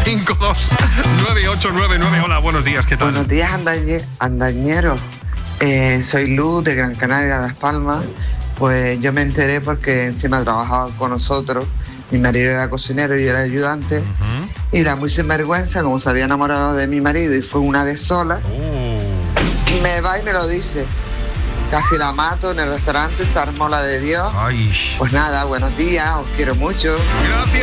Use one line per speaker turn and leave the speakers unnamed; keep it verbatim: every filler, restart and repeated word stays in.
cinco dos nueve ocho nueve nueve. Hola, buenos días, ¿qué tal?
Buenos días, andañe- andañeros. Eh, soy Luz de Gran Canaria, Las Palmas. Pues yo me enteré porque encima trabajaba con nosotros. Mi marido era cocinero y yo era ayudante.
Uh-huh.
Y la muy sinvergüenza, como se había enamorado de mi marido y fue una vez sola,
Oh.
me va y me lo dice. Casi la mato en el restaurante, se armó la de Dios.
Ay.
Pues nada, buenos días, os quiero mucho.
Gracias.